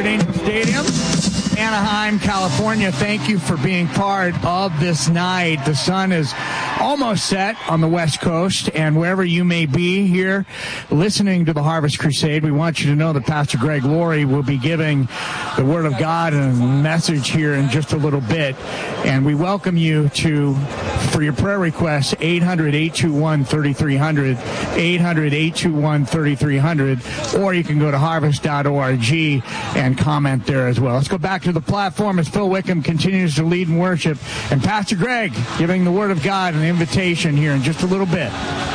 Angel Stadium, Anaheim, California. Thank you for being part of this night. The sun is almost set on the West Coast, and wherever you may be here listening to the Harvest Crusade, we want you to know that Pastor Greg Laurie will be giving the Word of God and a message here in just a little bit. And we welcome you for your prayer requests, 800-821-3300, 800-821-3300, or you can go to harvest.org and comment there as well. Let's go back to the platform as Phil Wickham continues to lead in worship, and Pastor Greg giving the Word of God an invitation here in just a little bit.